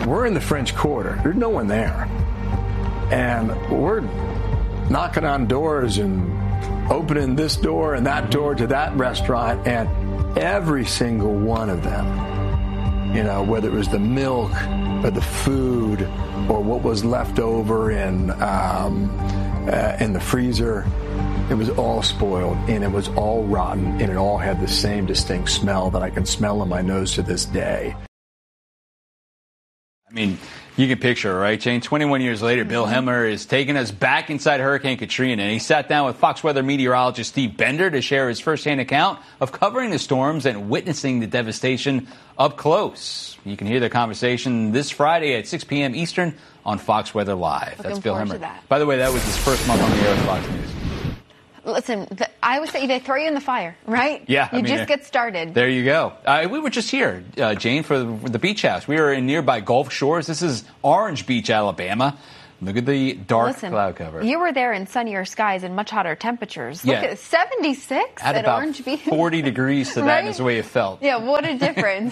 we're in the French Quarter. There's no one there. And we're knocking on doors and opening this door and that door to that restaurant, and every single one of them, you know, whether it was the milk or the food or what was left over in the freezer, it was all spoiled and it was all rotten, and it all had the same distinct smell that I can smell in my nose to this day. I mean, you can picture it, right, Jane? 21 years later, Bill Hemmer is taking us back inside Hurricane Katrina, and he sat down with Fox Weather meteorologist Steve Bender to share his firsthand account of covering the storms and witnessing the devastation up close. You can hear the conversation this Friday at 6 p.m. Eastern on Fox Weather Live. That's Bill Hemmer. By the way, that was his first month on the air with Fox News. Listen, I would say they throw you in the fire, right? Yeah. You just get started. There you go. We were just here, Jane, for the beach house. We were in nearby Gulf Shores. This is Orange Beach, Alabama. Look at the dark cloud cover. You were there in sunnier skies and much hotter temperatures. Look at 76 at about Orange Beach. 40 degrees to that is the way it felt. Yeah, what a difference.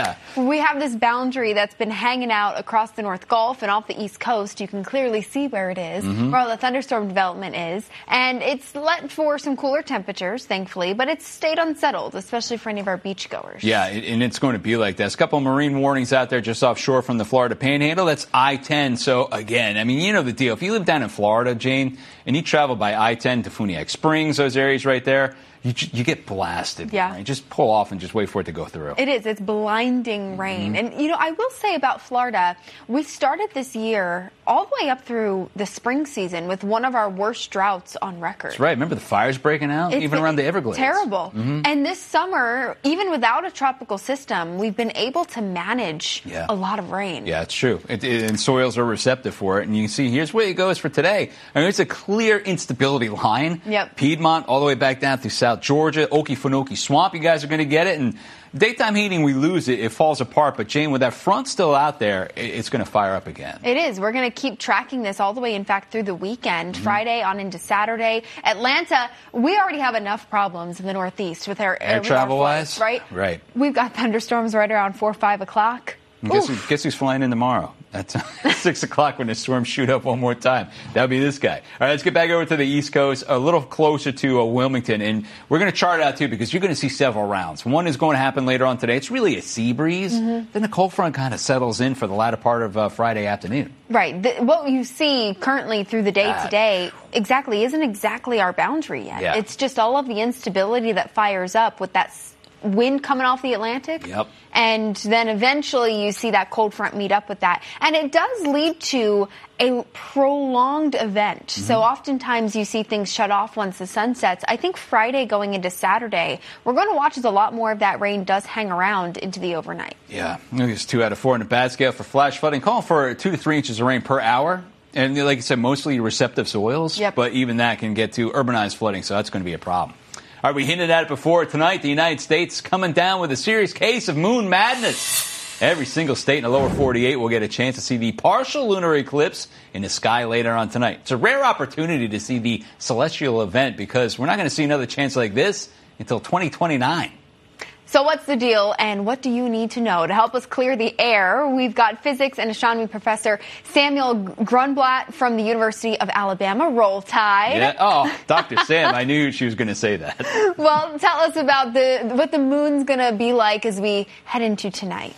We have this boundary that's been hanging out across the North Gulf and off the East Coast. You can clearly see where it is, where all the thunderstorm development is. And it's let for some cooler temperatures, thankfully, but it's stayed unsettled, especially for any of our beachgoers. Yeah, and it's going to be like this. A couple of marine warnings out there just offshore from the Florida Panhandle. That's I-10. So, again, I mean, you know the deal. If you live down in Florida, Jane, and you travel by I-10 to Funiac Springs, those areas right there, you get blasted. Yeah. Right? Just pull off and just wait for it to go through. It is. It's blinding rain. And, you know, I will say about Florida, we started this year all the way up through the spring season with one of our worst droughts on record. That's right. Remember the fires breaking out? Even around the Everglades. Terrible. And this summer, even without a tropical system, we've been able to manage a lot of rain. Yeah, it's true. And soils are receptive for it. And you can see here's where it goes for today. I mean, it's a clear instability line. Yep. Piedmont all the way back down through South Georgia, Okefenokee Swamp. You guys are going to get it. And daytime heating, we lose it. It falls apart. But, Jane, with that front still out there, it's going to fire up again. It is. We're going to keep tracking this all the way, in fact, through the weekend, Friday on into Saturday. Atlanta, we already have enough problems in the Northeast with our air travel-wise, right? Right. We've got thunderstorms right around 4 or 5 o'clock. Guess who's flying in tomorrow? That's 6 o'clock when the storms shoot up one more time. That'll be this guy. All right, let's get back over to the East Coast, a little closer to Wilmington. And we're going to chart it out, too, because you're going to see several rounds. One is going to happen later on today. It's really a sea breeze. Then the cold front kind of settles in for the latter part of Friday afternoon. Right. What you see currently through the day today isn't exactly our boundary yet. Yeah. It's just all of the instability that fires up with that wind coming off the Atlantic. Yep. And then eventually you see that cold front meet up with that. And it does lead to a prolonged event. So oftentimes you see things shut off once the sun sets. I think Friday going into Saturday, we're going to watch as a lot more of that rain does hang around into the overnight. Yeah. It's 2 out of 4 in the bad scale for flash flooding. Calling for 2 to 3 inches of rain per hour. And like I said, mostly receptive soils. Yep. But even that can get to urbanized flooding. So that's going to be a problem. All right, we hinted at it before. Tonight, the United States coming down with a serious case of moon madness. Every single state in the lower 48 will get a chance to see the partial lunar eclipse in the sky later on tonight. It's a rare opportunity to see the celestial event because we're not going to see another chance like this until 2029. So what's the deal, and what do you need to know? To help us clear the air, we've got physics and astronomy professor Samuel Grunblatt from the University of Alabama. Roll Tide. Yeah. Oh, Dr. Sam, I knew she was going to say that. Well, tell us about what the moon's going to be like as we head into tonight.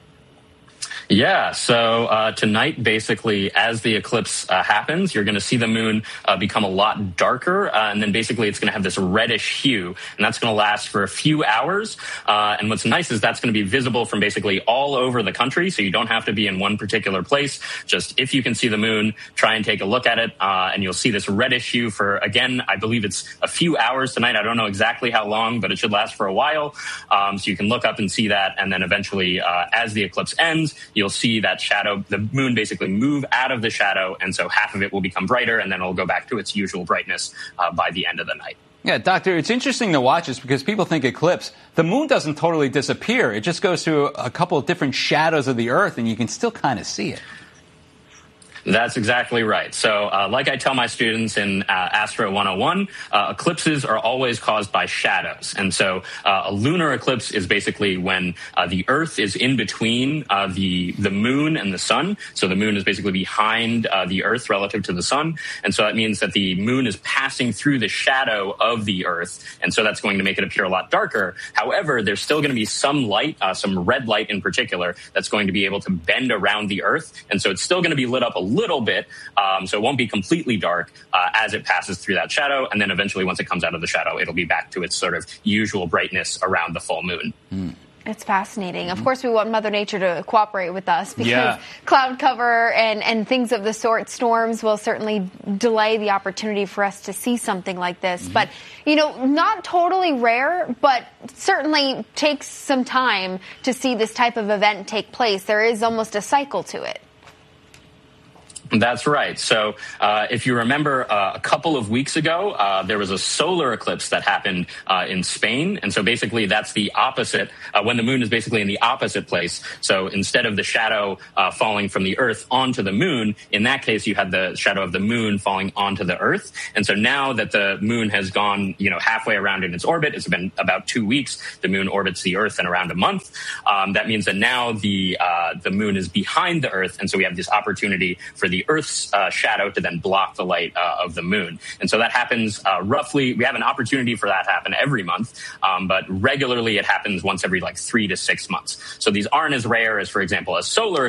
Yeah, so tonight, basically, as the eclipse happens, you're going to see the moon become a lot darker, and then basically it's going to have this reddish hue, and that's going to last for a few hours. And what's nice is that's going to be visible from basically all over the country, so you don't have to be in one particular place. Just if you can see the moon, try and take a look at it, and you'll see this reddish hue for, again, I believe it's a few hours tonight. I don't know exactly how long, but it should last for a while. So you can look up and see that, and then eventually, as the eclipse ends, you'll see that shadow, the moon basically move out of the shadow, and so half of it will become brighter, and then it'll go back to its usual brightness by the end of the night. Yeah, Doctor, it's interesting to watch this because people think eclipse. The moon doesn't totally disappear. It just goes through a couple of different shadows of the Earth, and you can still kind of see it. That's exactly right. So like I tell my students in Astro 101, eclipses are always caused by shadows. And so a lunar eclipse is basically when the Earth is in between the moon and the sun. So the moon is basically behind the Earth relative to the sun. And so that means that the moon is passing through the shadow of the Earth. And so that's going to make it appear a lot darker. However, there's still going to be some light, some red light in particular, that's going to be able to bend around the Earth. And so it's still going to be lit up a little bit, so it won't be completely dark as it passes through that shadow. And then eventually, once it comes out of the shadow, it'll be back to its sort of usual brightness around the full moon. It's fascinating. Of course, we want Mother Nature to cooperate with us because cloud cover and things of the sort, storms, will certainly delay the opportunity for us to see something like this. But, not totally rare, but certainly takes some time to see this type of event take place. There is almost a cycle to it. That's right. So if you remember a couple of weeks ago, there was a solar eclipse that happened in Spain. And so basically that's the opposite, when the moon is basically in the opposite place. So instead of the shadow falling from the Earth onto the moon, in that case, you had the shadow of the moon falling onto the Earth. And so now that the moon has gone, halfway around in its orbit, it's been about 2 weeks. The moon orbits the Earth in around a month. That means that now the moon is behind the Earth. And so we have this opportunity for the Earth's shadow to then block the light of the moon. And so that happens roughly, we have an opportunity for that to happen every month, but regularly it happens once every 3 to 6 months. So these aren't as rare as, for example, a solar